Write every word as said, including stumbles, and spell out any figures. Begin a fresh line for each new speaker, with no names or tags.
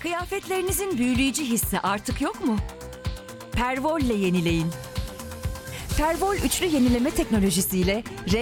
Kıyafetlerinizin büyüleyici hissi artık yok mu? Pervol'le yenileyin. Pervol üçlü yenileme teknolojisiyle